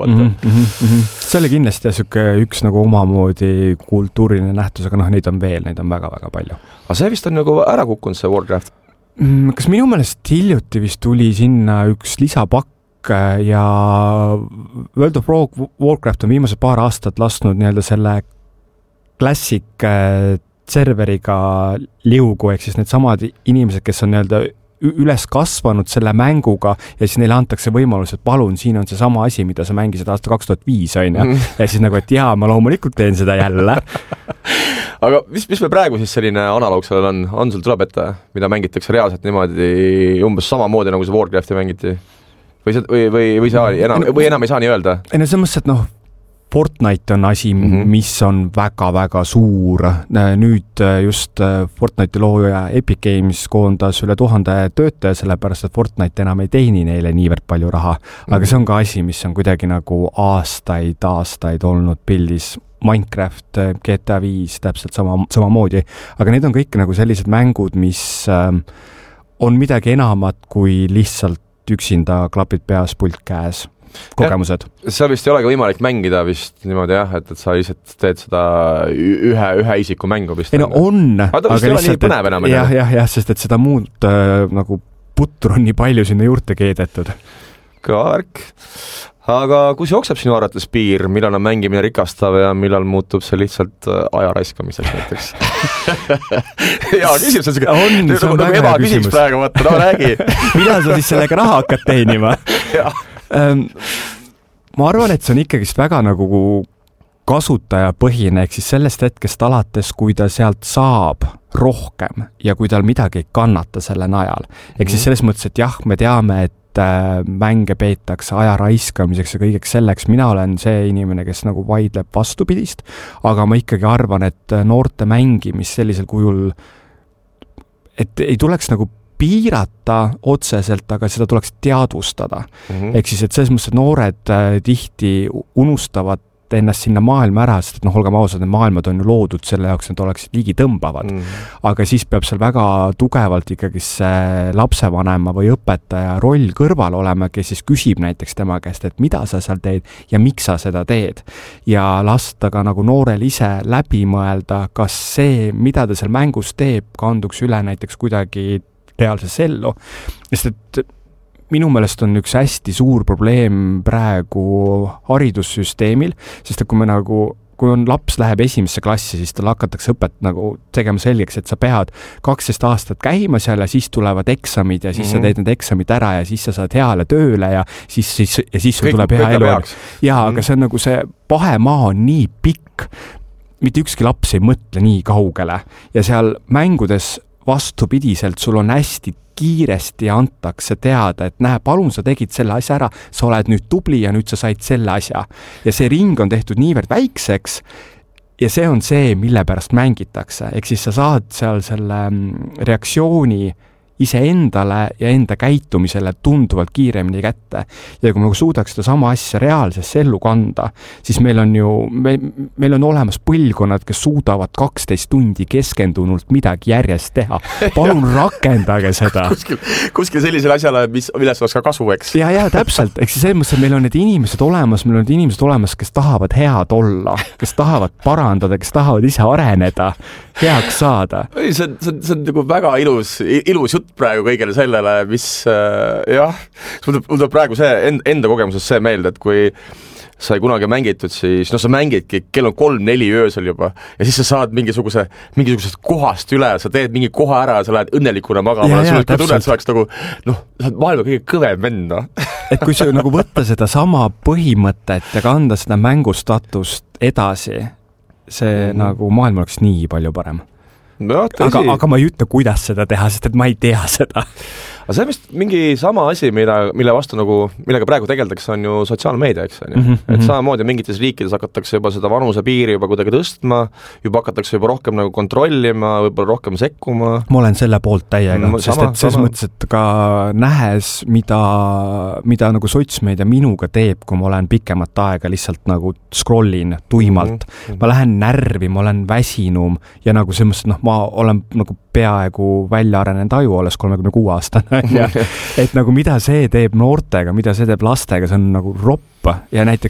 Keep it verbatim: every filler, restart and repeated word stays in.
vaata. Mm -hmm, mm -hmm. See oli kindlasti siuke üks nagu omamoodi kultuuriline nähtus, aga noh, neid on veel, neid on väga-väga palju. Aga see vist on nagu ära kukkunud, see Warcraft? Kas minu meelest hiljuti vist tuli sinna üks lisapakk ja World of Warcraft on viimased paar aastat lasknud nii-öelda selle Classic serveriga liugu, ehk siis need samad inimesed, kes on nii-öelda üles kasvanud selle mänguga ja siis neile antakse võimalus, et palun, siin on see sama asi, mida sa mängisid aasta kaks tuhat viis, on ju. Ja siis nagu, et jaa, ma loomulikult teen seda jälle. Aga mis, mis meil praegu siis selline analoog sellel on? On sul tuleb ette, mida mängitakse reaalselt niimoodi umbes samamoodi, nagu see Warcrafti mängiti? Või, see, või, või, või, see enam, või enam ei saa nii öelda? Ei, no selles mõttes, et noh, Fortnite on asi, mm -hmm. mis on väga-väga suur. Nüüd just Fortnite looja Epic Games koondas üle tuhande töötaja, sellepärast et Fortnite enam ei teeni neile niivõrd palju raha. Aga mm -hmm. see on ka asi, mis on kuidagi nagu aastaid, aastaid olnud pildis. Minecraft, G T A viis, täpselt sama, samamoodi. Aga need on kõik nagu sellised mängud, mis on midagi enamat kui lihtsalt üksinda klapid peas, pult käes. Kogemused. Seal vist ei olegi võimalik mängida vist niimoodi jah, et, et sa lihtsalt teed seda ühe, ühe isiku mängu vist. Ei no on, aga, aga lihtsalt, et jah, jah, jah, sest et seda muud äh, nagu putru on nii palju sinna juurde keedetud. Kõva värk. Aga kus jookseb sinu arvates piir, millal on mängimine rikastav ja millal muutub see lihtsalt aja raiskamiseks näiteks? Jaa, küsimus on siuke. On, see on nagu väga hea küsimus. Praegu, vaata, no räägi. Millal sa siis sellega raha hakkad teenima? Jah. Um, ma arvan, et see on ikkagist väga nagu kasutajapõhine, ehk siis sellest hetkest alates, kui ta sealt saab rohkem ja kui tal midagi ei kannata selle najal. Ehk siis selles mõttes, et jah, me teame, et mänge peetakse aja raiskamiseks ja kõigeks selleks. Mina olen see inimene, kes nagu vaidleb vastupidist, aga ma ikkagi arvan, et noorte mängimist sellisel kujul, et ei tuleks nagu piirata otseselt, aga seda tuleks teadvustada. Mm-hmm. Ehk siis, et selles mõttes, et noored tihti unustavad ennast sinna maailma ära, sest et noh, olgem ausad, need maailmad on ju loodud selle jaoks, et oleksid ligi tõmbavad. Mm-hmm. Aga siis peab seal väga tugevalt ikkagi see lapsevanema või õpetaja roll kõrval olema, kes siis küsib näiteks tema käest, et mida sa seal teed ja miks sa seda teed. Ja lasta ka nagu noorel ise läbi mõelda, kas see, mida ta seal mängus teeb, kanduks üle näiteks kuidagi reaalsesse ellu. Sest et minu meelest on üks hästi suur probleem praegu haridussüsteemil, sest et kui me nagu, kui on laps läheb esimesse klassi, siis tal hakatakse õpet nagu tegema selgeks, et sa pead kaksteist aastat käima seal ja siis tulevad eksamid ja siis mm-hmm. sa teed need eksamid ära ja siis sa saad heale tööle ja siis, siis, ja siis sul tuleb hea elu. Jaa, mm-hmm. aga see on nagu see vahemaa on nii pikk, mitte ükski laps ei mõtle nii kaugele ja seal mängudes vastupidiselt, sul on hästi kiiresti antakse teada, et näe, palun, sa tegid selle asja ära, sa oled nüüd tubli ja nüüd sa said selle asja. Ja see ring on tehtud niivõrd väikseks ja see on see, mille pärast mängitakse. Ehk siis sa saad seal selle reaktsiooni iseendale ja enda käitumisele tunduvalt kiiremini kätte. Ja kui me suudaks seda sama asja reaalsesse ellu kanda, siis meil on ju, me, meil on olemas põlvkonnad, kes suudavad kaksteist tundi keskendunult midagi järjest teha. Palun rakendage seda. Kuskil, kuskil sellisele asjale, mis, milles oleks ka kasu, eks? Ja, ja, täpselt. Eks see mõttes, et meil on need inimesed olemas, meil on need inimesed olemas, kes tahavad head olla, kes tahavad parandada, kes tahavad ise areneda, heaks saada. Ei, see on, see on, see on nagu väga ilus, ilus jutt praegu kõigele sellele, mis äh, jah, mul tuleb praegu see enda kogemuses see meelde, et kui sai kunagi mängitud, siis no sa mängidki, kell on kolm-neli öösel juba ja siis sa saad mingisuguse, mingisugusest kohast üle, sa teed mingi koha ära ja sa lähed õnnelikuna magama ja, ja sul tunne, et sa oleks nagu, noh, sa oled maailma kõige kõvem vend, no. Et kui sa nagu võtta seda sama põhimõtet ja kanda seda mängustatust edasi, see mm. nagu maailm oleks nii palju parem. No, aga, aga ma ei ütle, kuidas seda teha, sest et ma ei tea seda. Aga see on vist mingi sama asi, mille, mille vastu nagu, millega praegu tegeldakse, on ju sotsiaalmeedia, eks on ju. Mm-hmm. Et samamoodi mingites riikides hakatakse juba seda vanuse piiri juba kuidagi tõstma, juba hakatakse juba rohkem nagu kontrollima, võib-olla rohkem sekkuma. Ma olen selle poolt täiega, mm, sest sama, et selles mõttes, et ka nähes, mida, mida nagu sotsmeedia minuga teeb, kui ma olen pikemat aega lihtsalt nagu scrollin tuimalt. Mm-hmm. Ma lähen närvi, ma olen väsinum ja nagu selles mõttes, noh, ma olen nagu peaaegu välja arenenud aju alles kolmekümne kuue aastane ja et nagu mida see teeb noortega, mida see teeb lastega, see on nagu ropp ja näiteks